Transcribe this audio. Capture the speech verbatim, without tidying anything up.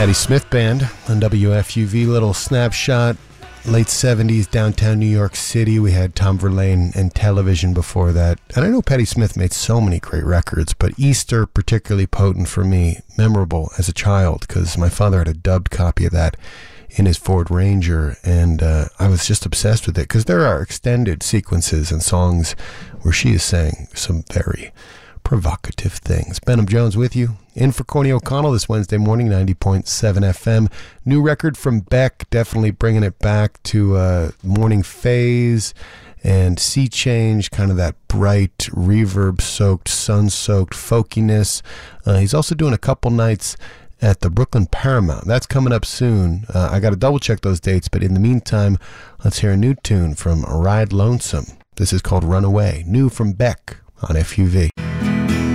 Patti Smith Band on W F U V. Little snapshot, late seventies, downtown New York City. We had Tom Verlaine and Television before that. And I know Patti Smith made so many great records, but Easter particularly potent for me, memorable as a child, because my father had a dubbed copy of that in his Ford Ranger, and uh, I was just obsessed with it, because there are extended sequences and songs where she is saying some very provocative things. Benham Jones with you, in for Courtney O'Connell this Wednesday morning, ninety point seven F M. New record from Beck, definitely bringing it back to uh, morning phase and sea change, kind of that bright, reverb-soaked, sun-soaked folkiness. Uh, he's also doing a couple nights at the Brooklyn Paramount. That's coming up soon. Uh, I got to double-check those dates, but in the meantime, let's hear a new tune from Ride Lonesome. This is called Runaway, new from Beck on F U V.